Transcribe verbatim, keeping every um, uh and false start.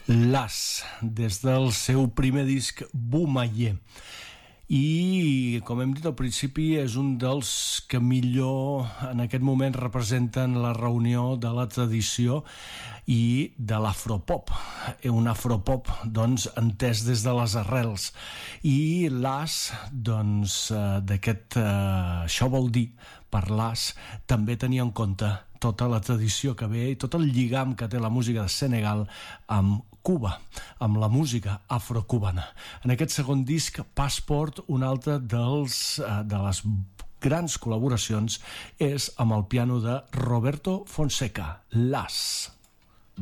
Las, des del seu primer disc Boumaier. I, com hem dit al principi, és un dels que millor en aquest moment representen la reunió de la tradició i de l'afropop. Un afropop, doncs, entès des de les arrels. I l'as, doncs, d'aquest... Eh, això vol dir, per l'as, també tenia en compte tota la tradició que ve i tot el lligam que té la música de Senegal amb Cuba, amb la música afrocubana. En aquest segon disc, Passport, un altre dels, de les grans col·laboracions és amb el piano de Roberto Fonseca, Las.